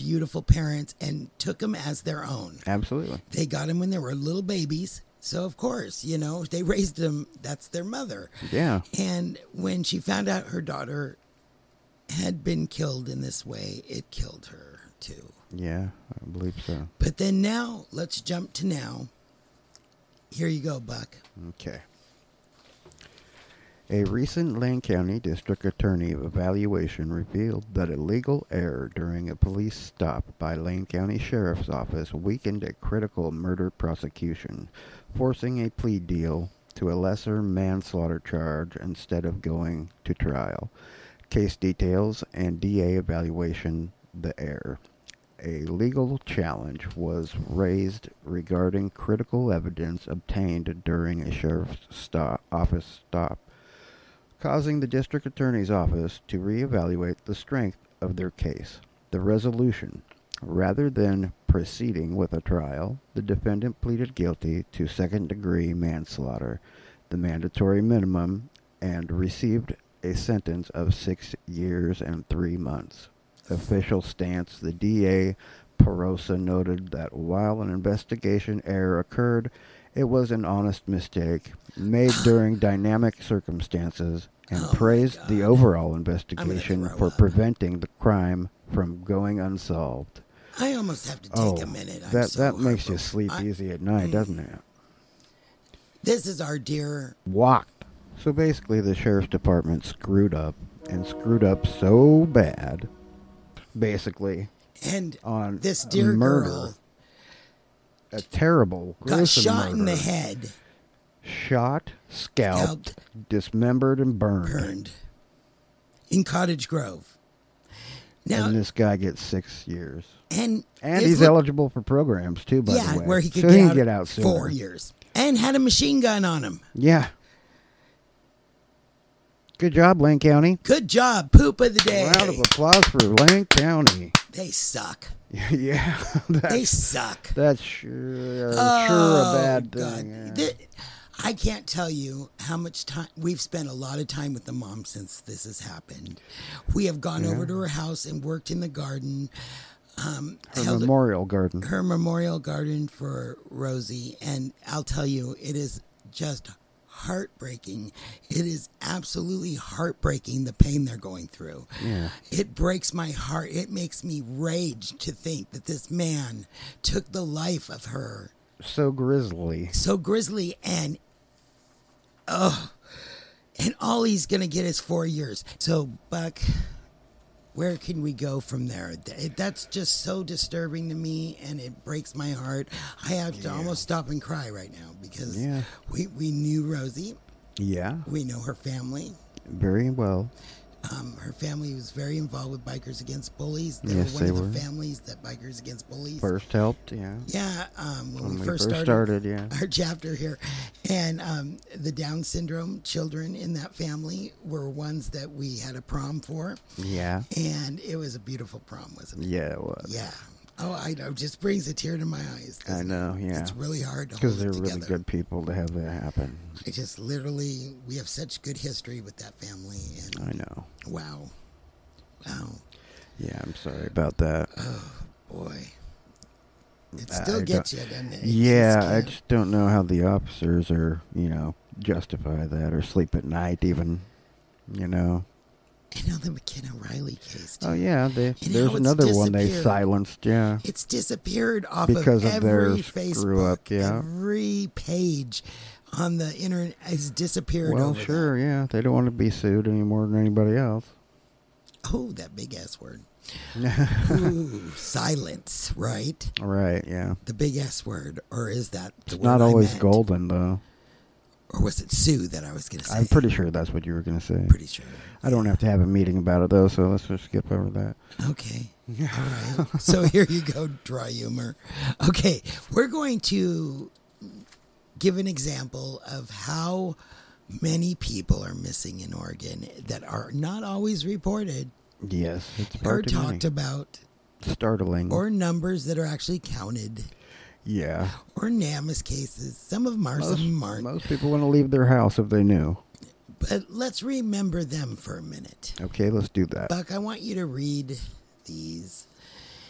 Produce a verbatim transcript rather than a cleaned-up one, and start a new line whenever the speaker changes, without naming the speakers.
beautiful parents and took them as their own.
Absolutely.
They got them when they were little babies. So, of course, you know, they raised them. That's their mother.
Yeah.
And when she found out her daughter had been killed in this way, it killed her, too.
Yeah, I believe so.
But then now, let's jump to now. Here you go, Buck.
Okay. A recent Lane County District Attorney evaluation revealed that a legal error during a police stop by Lane County Sheriff's Office weakened a critical murder prosecution, forcing a plea deal to a lesser manslaughter charge instead of going to trial. Case details and D A evaluation the error. A legal challenge was raised regarding critical evidence obtained during a sheriff's stop, office stop, causing the district attorney's office to reevaluate the strength of their case. The resolution: rather than proceeding with a trial, the defendant pleaded guilty to second-degree manslaughter, the mandatory minimum, and received a sentence of six years and three months. Official stance: the D A Perosa noted that while an investigation error occurred, it was an honest mistake made during dynamic circumstances, and
Oh
praised the overall investigation for
up.
preventing the crime from going unsolved.
I almost have to take
Oh,
a minute. I'm
that
so
that makes you
heartbroken.
sleep
I-
easy at night,
Mm.
doesn't it?
This is our dear.
Walked. So basically, the sheriff's department screwed up, and screwed up so bad, basically,
And
on
this dear
murder.
girl
A terrible,
got
gruesome
shot
murder.
in the head,
Shot, scalped,
Scalped.
dismembered, and burned.
burned in Cottage Grove. Now,
And this guy gets six years.
and
And
it's
he's
look-
eligible for programs, too, by
yeah,
the way.
where he could
so
get,
he
out
can get out sooner.
four years, and had a machine gun on him.
Yeah. Good job, Lane County.
Good job, poop of the day.
Round of applause for Lane County.
They suck.
Yeah. That's,
They suck.
that's sure,
Oh,
sure a bad
God.
thing. yeah.
Th- I can't tell you how much time we've spent. A lot of time with the mom since this has happened. We have gone over to her house and worked in the garden. Um,
A
held
memorial garden.
her memorial garden for Rosie, and I'll tell you, it is just heartbreaking. It is absolutely heartbreaking, the pain they're going through.
Yeah.
It breaks my heart. It makes me rage to think that this man took the life of her
So grisly.
so grisly, and oh, and all he's gonna get is four years. So, Buck, where can we go from there? Th- That's just so disturbing to me, and it breaks my heart. I have to almost stop and cry right now because
Yeah.
we we knew Rosie,
Yeah.
we know her family.
Very well.
Um, her family was very involved with Bikers Against Bullies. They
Yes,
were one
they
of the
were.
families that Bikers Against Bullies.
First helped, yeah.
Yeah, um, when,
When
we,
we
first,
first
started,
started, yeah.
our chapter here, and um, the Down syndrome children in that family were ones that we had a prom for,
Yeah.
and it was a beautiful prom, wasn't it?
Yeah, it was.
Yeah. Oh, I know. Just brings a tear to my eyes.
I
doesn't it?
know, yeah.
It's really hard to
Because
hold
they're
it
really
together.
good people to have that happen.
I just literally, we have such good history with that family, and
I know.
wow, wow,
Yeah, I'm sorry about that.
boy, it
I
still
don't-
gets you, doesn't it? It
Yeah,
just
I
can't-
just don't know how the officers are, you know, justify that or sleep at night even, you know.
I know the McKenna Riley case. Too.
Oh, yeah, they,
And
there's
how it's
another one they
disappeared.
silenced, yeah.
It's disappeared off
Because
of
of their
every
screw
Facebook.
up, yeah.
Every page on the internet has disappeared.
Well,
over
sure, yeah. They don't want to be sued any more than anybody else.
That. Oh, that big S word. Ooh, silence, right?
Right, yeah.
The big S word, or is that the
It's
word
not
I
always
meant?
golden, though.
Or was it Sue that I was going to say?
I'm pretty sure that's what you were going to say.
Pretty sure.
I don't have to have a meeting about it, though, so let's just skip over that.
Okay. All right. So here you go, dry humor. Okay. We're going to give an example of how many people are missing in Oregon that are not always reported
Yes, it's
or
far too many.
talked about,
Startling.
or numbers that are actually counted,
yeah.
or NamUs cases. Some of them are, some of them aren't.
Most people want to leave their house if they knew.
But let's remember them for a minute.
Okay, let's do that.
Buck, I want you to read these